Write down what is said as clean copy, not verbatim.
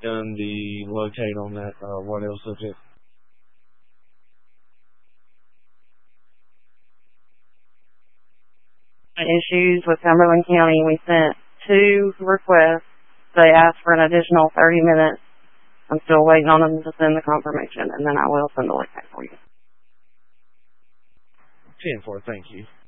done the locate on that what else subject. Issues with Cumberland County. We sent 2 requests. They asked for an additional 30 minutes. I'm still waiting on them to send the confirmation, and then I will send the link back for you. 10-4, thank you.